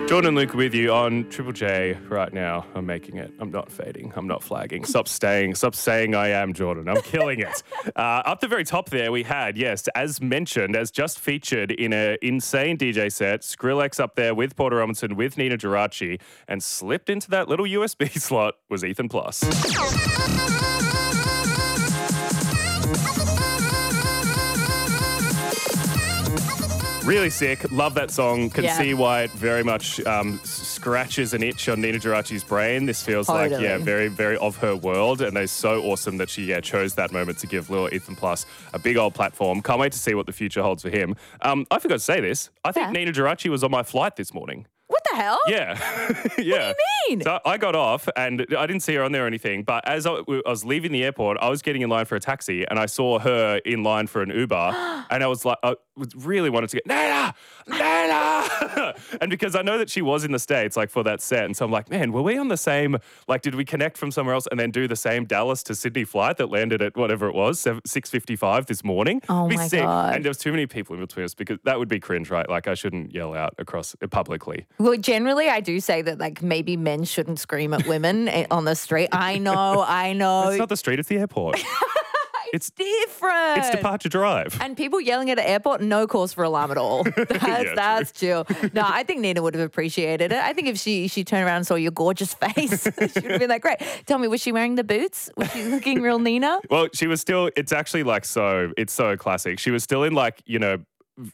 Jordan and Luke with you on Triple J right now. I'm making it. I'm not fading. I'm not flagging. Stop saying I am Jordan. I'm killing it. Up the very top there we had, yes, as mentioned, as just featured in an insane DJ set, Skrillex up there with Porter Robinson, with Nina Geraci, and slipped into that little USB slot was Ethan Plus. Really sick. Love that song. Can see why it very much scratches an itch on Nina Geraci's brain. This feels like, very, very of her world. And they're so awesome that she chose that moment to give little Ethan Plus a big old platform. Can't wait to see what the future holds for him. I forgot to say this. I think Nina Geraci was on my flight this morning. What the hell? Yeah. What do you mean? So I got off and I didn't see her on there or anything, but as I was leaving the airport, I was getting in line for a taxi and I saw her in line for an Uber and I was like, I really wanted to get, Nina! And because I know that she was in the States, like for that set. And so I'm like, man, were we on the same, like, did we connect from somewhere else and then do the same Dallas to Sydney flight that landed at whatever it was, 6:55 this morning? Oh It'd be my sick. God. And there was too many people in between us because that would be cringe, right? Like I shouldn't yell out across publicly. Well, generally, I do say that, like, maybe men shouldn't scream at women on the street. I know. It's not the street, it's the airport. It's different. It's Departure Drive. And people yelling at an airport, no cause for alarm at all. That's chill. No, I think Nina would have appreciated it. I think if she turned around and saw your gorgeous face, she would have been like, great. Tell me, was she wearing the boots? Was she looking real Nina? Well, she was still, it's actually like it's so classic. She was still in like,